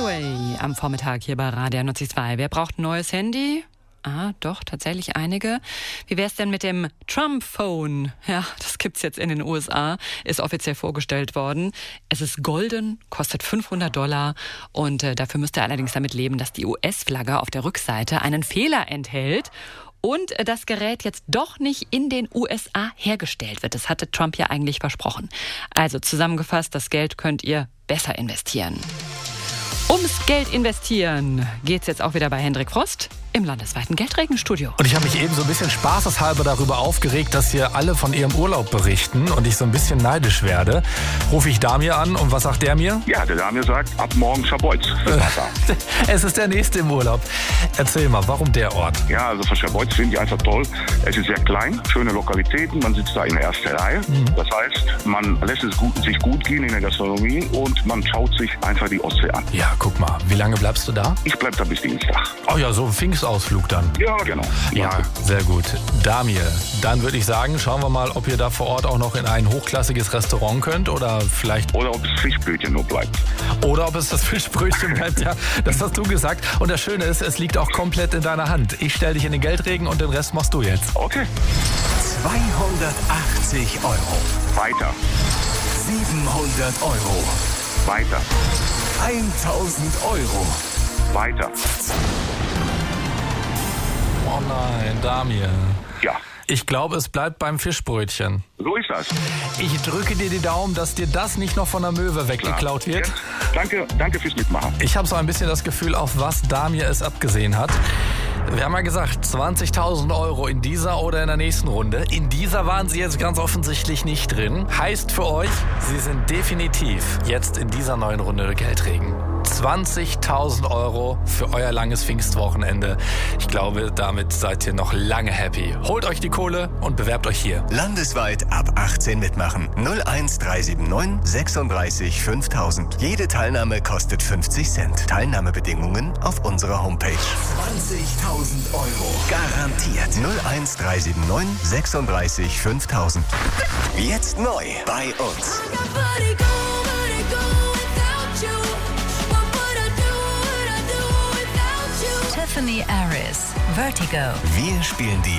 Away am Vormittag hier bei Radio 92. Wer braucht ein neues Handy? Doch, tatsächlich einige. Wie wär's denn mit dem Trump-Phone? Ja, das gibt's jetzt in den USA, ist offiziell vorgestellt worden. Es ist golden, kostet $500 und dafür müsst ihr allerdings damit leben, dass die US-Flagge auf der Rückseite einen Fehler enthält und das Gerät jetzt doch nicht in den USA hergestellt wird. Das hatte Trump ja eigentlich versprochen. Also zusammengefasst, das Geld könnt ihr besser investieren. Ums Geld investieren geht's jetzt auch wieder bei Hendrik Frost im landesweiten Geldregenstudio. Und ich habe mich eben so ein bisschen spaßeshalber darüber aufgeregt, dass hier alle von ihrem Urlaub berichten und ich so ein bisschen neidisch werde. Rufe ich Damir an und was sagt der mir? Ja, der Damir sagt, ab morgen Schabolz. Es ist der nächste im Urlaub. Erzähl mal, warum der Ort? Ja, also für Schabolz finde ich einfach toll. Es ist sehr klein, schöne Lokalitäten, man sitzt da in der ersten Reihe. Das heißt, man lässt es sich gut gehen in der Gastronomie und man schaut sich einfach die Ostsee an. Ja, guck mal, wie lange bleibst du da? Ich bleib da bis Dienstag. Oh ja, so ein Pfingstausflug dann. Ja, genau. Ja, sehr gut. Damir, dann würde ich sagen, schauen wir mal, ob ihr da vor Ort auch noch in ein hochklassiges Restaurant könnt oder vielleicht... Oder ob es Fischbrötchen nur bleibt. Oder ob es das Fischbrötchen bleibt, ja. Das hast du gesagt. Und das Schöne ist, es liegt auch komplett in deiner Hand. Ich stelle dich in den Geldregen und den Rest machst du jetzt. Okay. 280 €. Weiter. 700 €. Weiter. 1000 €. Weiter. Oh nein, Damir. Ja. Ich glaube, es bleibt beim Fischbrötchen. So ist das. Ich drücke dir die Daumen, dass dir das nicht noch von der Möwe weggeklaut wird. Ja. Danke fürs Mitmachen. Ich habe so ein bisschen das Gefühl, auf was Damir es abgesehen hat. Wir haben ja gesagt, 20.000 € in dieser oder in der nächsten Runde. In dieser waren sie jetzt ganz offensichtlich nicht drin. Heißt für euch, sie sind definitiv jetzt in dieser neuen Runde Geldregen. 20.000 € für euer langes Pfingstwochenende. Ich glaube, damit seid ihr noch lange happy. Holt euch die Kohle und bewerbt euch hier. Landesweit ab 18 mitmachen. 01379 36 5000. Jede Teilnahme kostet 50 Cent. Teilnahmebedingungen auf unserer Homepage. 20.000 € garantiert. 01379 36 5000. Jetzt neu bei uns. Tiffany Aris, Vertigo. Wir spielen die